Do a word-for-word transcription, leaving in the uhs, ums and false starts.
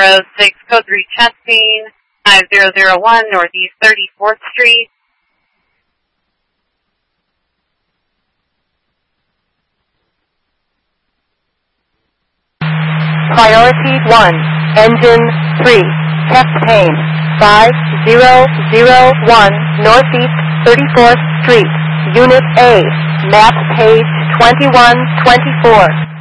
six, code three chest pain, five zero zero one Northeast thirty-fourth Street. Priority one, engine three, chest pain, five zero zero one Northeast thirty-fourth Street, Unit A, map page twenty-one twenty-four.